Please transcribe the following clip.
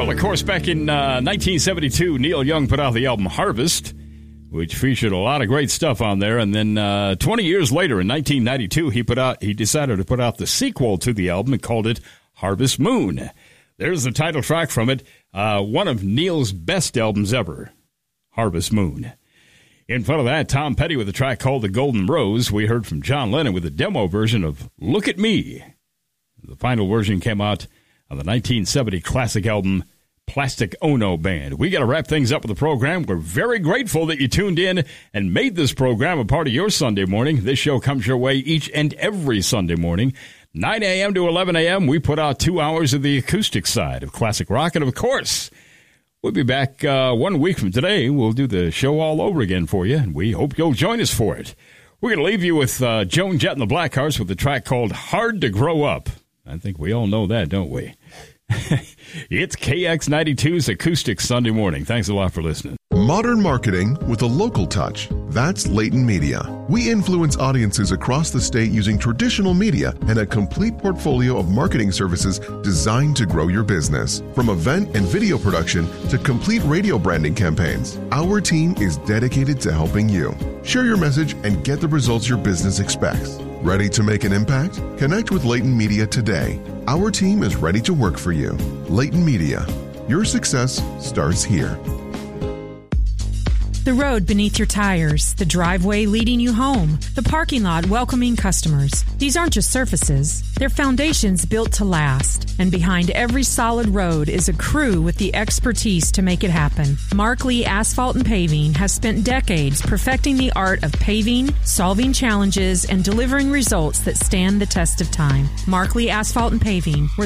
Well, of course, back in 1972, Neil Young put out the album Harvest, which featured a lot of great stuff on there. And then 20 years later, in 1992, he decided to put out the sequel to the album and called it Harvest Moon. There's the title track from it, one of Neil's best albums ever, Harvest Moon. In front of that, Tom Petty with a track called The Golden Rose. We heard from John Lennon with a demo version of Look at Me. The final version came out on the 1970 classic album Plastic Ono Band. We got to wrap things up with the program. We're very grateful that you tuned in and made this program a part of your Sunday morning. This show comes your way each and every Sunday morning. 9 a.m. to 11 a.m., we put out 2 hours of the acoustic side of classic rock. And, of course, we'll be back 1 week from today. We'll do the show all over again for you, and we hope you'll join us for it. We're going to leave you with Joan Jett and the Blackhearts with a track called Hard to Grow Up. I think we all know that, don't we? It's KX92's Acoustic Sunday Morning. Thanks a lot for listening. Modern marketing with a local touch. That's Leighton Media. We influence audiences across the state using traditional media and a complete portfolio of marketing services designed to grow your business. From event and video production to complete radio branding campaigns, our team is dedicated to helping you. Share your message and get the results your business expects. Ready to make an impact? Connect with Leighton Media today. Our team is ready to work for you. Leighton Media. Your success starts here. The road beneath your tires, the driveway leading you home, the parking lot welcoming customers. These aren't just surfaces. They're foundations built to last. And behind every solid road is a crew with the expertise to make it happen. Mark Lee Asphalt and Paving has spent decades perfecting the art of paving, solving challenges, and delivering results that stand the test of time. Mark Lee Asphalt and Paving, where